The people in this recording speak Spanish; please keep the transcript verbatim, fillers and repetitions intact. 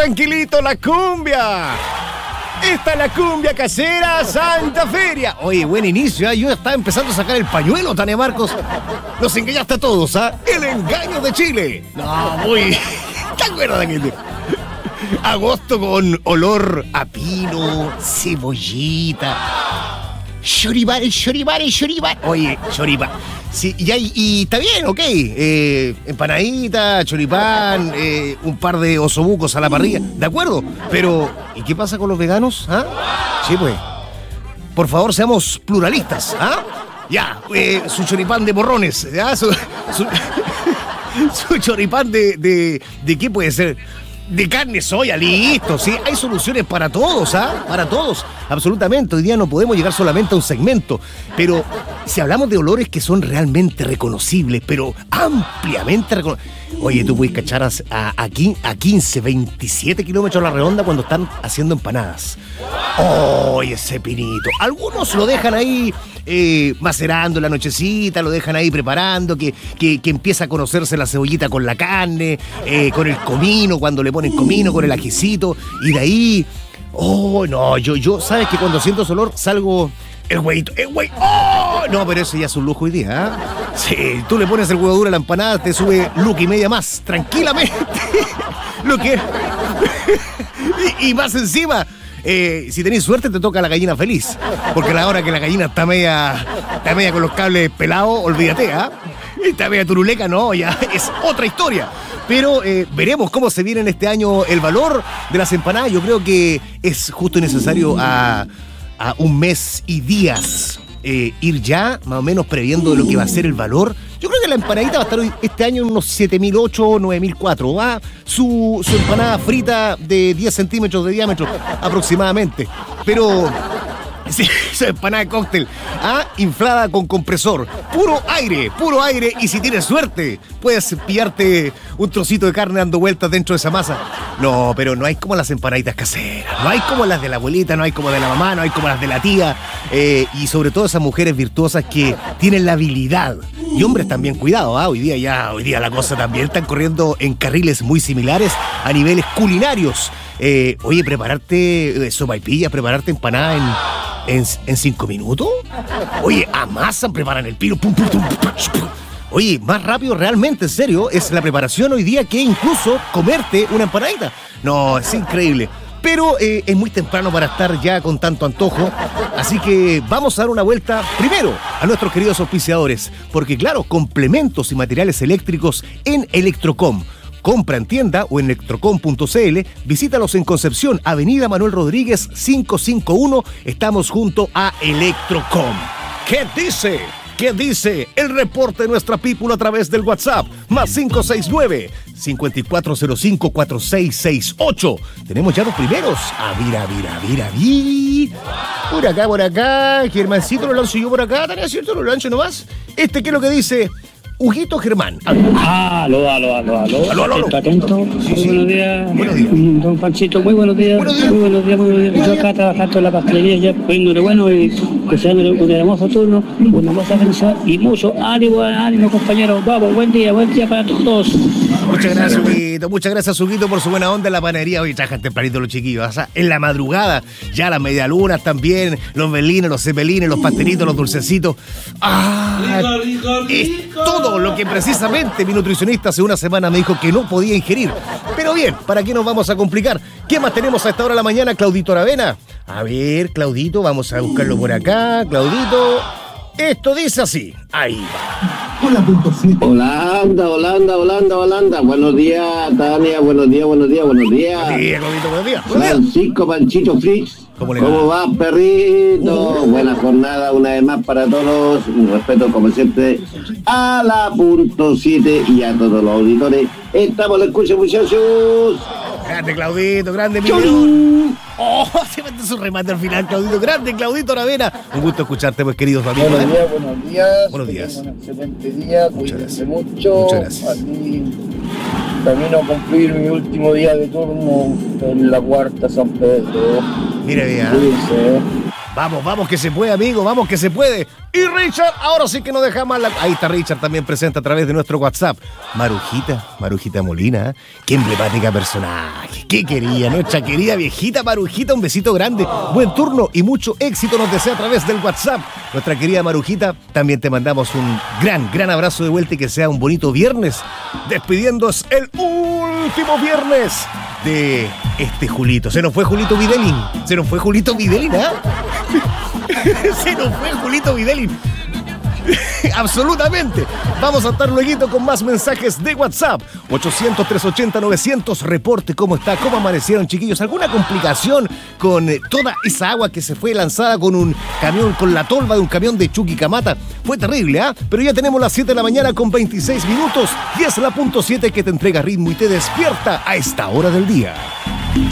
tranquilito la cumbia. Esta es la cumbia casera Santa Feria. Oye, buen inicio, ¿eh? Yo estaba empezando a sacar el pañuelo, Tania Marcos. Nos engañaste a todos, ¿ah? ¿eh? El engaño de Chile. No, muy... ¿Te acuerdas de aquel? Agosto con olor a pino, cebollita. Choripán, choripán, choripán. Oye, choripán. Sí, y, hay, y está bien, ok. Eh, empanadita, choripán, eh, un par de osobucos a la parrilla. De acuerdo. Pero, ¿y qué pasa con los veganos? ¿Ah? Sí, pues. Por favor, seamos pluralistas. ¿Ah? Ya, eh, su choripán de morrones. ¿Ya? Su, su, su choripán de, de... ¿De qué puede ser? De carne soya, listo, sí, hay soluciones para todos, ¿ah? Para todos, absolutamente. Hoy día no podemos llegar solamente a un segmento, pero si hablamos de olores que son realmente reconocibles, pero ampliamente reconocibles. Oye, tú puedes cachar a, a, a quince, veintisiete kilómetros a la redonda cuando están haciendo empanadas. ¡Oye, ese pinito! Algunos lo dejan ahí eh, macerando la nochecita, lo dejan ahí preparando, que, que, que empieza a conocerse la cebollita con la carne, eh, con el comino, cuando le ponen comino, con el ajicito, y de ahí... ¡Oh, no! Yo, yo, ¿sabes que cuando siento ese olor salgo... El huevito, el huevo. ¡Oh! No, pero eso ya es un lujo hoy día, ¿eh? Sí, tú le pones el huevo duro a la empanada, te sube luca y media más, tranquilamente. Lo que... y, y más encima, eh, si tenés suerte te toca la gallina feliz. Porque a la hora que la gallina está media, está media con los cables pelados, olvídate, ¿ah? ¿eh? Está media turuleca, no, ya es otra historia. Pero eh, veremos cómo se viene en este año el valor de las empanadas. Yo creo que es justo y necesario a... a un mes y días eh, ir ya más o menos previendo de lo que va a ser el valor. Yo creo que la empanadita va a estar hoy, este año en unos siete mil ocho o nueve mil cuatro. Va su, su empanada frita de diez centímetros de diámetro aproximadamente. Pero... sí, esa empanada de cóctel, ¿ah? Inflada con compresor, puro aire, puro aire, y si tienes suerte, puedes pillarte un trocito de carne dando vueltas dentro de esa masa. No, pero no hay como las empanaditas caseras, no hay como las de la abuelita, no hay como de la mamá, no hay como las de la tía, eh, y sobre todo esas mujeres virtuosas que tienen la habilidad. Y hombres también, cuidado, ¿ah? Hoy día ya, hoy día la cosa también están corriendo en carriles muy similares a niveles culinarios. Eh, oye, prepararte eh, sopaipilla, prepararte empanada en... ¿En, ¿En cinco minutos? Oye, amasan, preparan el pino. Pum, pum, pum, pum, pum. Oye, más rápido realmente, en serio, es la preparación hoy día que incluso comerte una empanadita. No, es increíble. Pero eh, es muy temprano para estar ya con tanto antojo. Así que vamos a dar una vuelta primero a nuestros queridos auspiciadores. Porque claro, complementos y materiales eléctricos en Electrocom. Compra en tienda o en electrocom punto c l. Visítalos en Concepción, Avenida Manuel Rodríguez cinco cinco uno. Estamos junto a Electrocom. ¿Qué dice? ¿Qué dice el reporte de nuestra people a través del WhatsApp? Más cinco seis nueve, cinco cuatro cero cinco, cuatro seis seis ocho. Tenemos ya los primeros. Ah, mira, mira, mira, mira. Por acá, por acá. Germancito lo lanzo yo por acá. ¿Tarea cierto? Lo lanzo nomás. Este, ¿qué es lo que dice? Huguito Germán. Aló, aló, aló, aló. Aló, aló, aló. Atento. Sí, Muy sí. buenos días. Buenos días. Don Panchito, muy buenos días. Buenos días. Muy buenos días, muy buenos días. Yo acá trabajando en la pastelería, ya poniéndole bueno y deseándole un hermoso turno, una hermosa felicidad y mucho ánimo, ánimo, compañeros. Vamos, buen día, buen día para todos. Muchas gracias, Huguito. Muchas gracias, Huguito, por su buena onda en la panadería. Hoy trabajan tempranito los chiquillos. O sea, en la madrugada, ya las medialunas también, los berlines, los cepelines, los pastelitos, los dulcecitos. ¡Ah! Rico, rico, Es rico. todo lo que precisamente mi nutricionista hace una semana me dijo que no podía ingerir. Pero bien, ¿para qué nos vamos a complicar? ¿Qué más tenemos a esta hora de la mañana, Claudito Aravena? A ver, Claudito, vamos a buscarlo por acá. Claudito, esto dice así. Ahí va. Holanda, Holanda, Holanda, Holanda. Buenos días, Tania. Buenos días, buenos días, buenos días. Buenos días, Claudito, buenos días. Buenos días. Francisco Panchito Fritz. ¿Cómo le va? ¿Cómo va, perrito? Uh. Buena jornada una vez más para todos. Un respeto, como siempre, a la punto siete y a todos los auditores. Estamos en la escucha, muchachos. Grande, Claudito, grande, mi león. Oh, se mete su remate al final, Claudito. Grande, Claudito Aravena. Un gusto escucharte, pues, queridos amigos. Buenos días, buenos días. Buenos días. Un excelente día, Muchas cuídense gracias. mucho. Muchas gracias. Aquí camino a cumplir mi último día de turno en la cuarta San Pedro. Mire, vea. Cuídense. Vamos, vamos que se puede, amigo, vamos que se puede. Y Richard, ahora sí que no deja mal la... Ahí está Richard también presente a través de nuestro WhatsApp. Marujita, Marujita Molina, ¿eh? Qué emblemática personaje, qué ¿Qué quería? Nuestra querida viejita Marujita, un besito grande, buen turno y mucho éxito nos desea a través del WhatsApp. Nuestra querida Marujita, también te mandamos un gran, gran abrazo de vuelta y que sea un bonito viernes, despidiéndonos el último viernes de este Julito. Se nos fue Julito Videlin, se nos fue Julito Videlin, ¿ah? Se nos fue Julito Videlin. Absolutamente. Vamos a estar luego con más mensajes de WhatsApp. ochocientos, trescientos ochenta, novecientos. Reporte cómo está, cómo amanecieron, chiquillos. ¿Alguna complicación con eh, toda esa agua que se fue lanzada con un camión, con la tolva de un camión de Chuquicamata? Fue terrible, ¿ah? ¿eh? Pero ya tenemos las siete de la mañana con veintiséis minutos. Y es la punto siete que te entrega ritmo y te despierta a esta hora del día.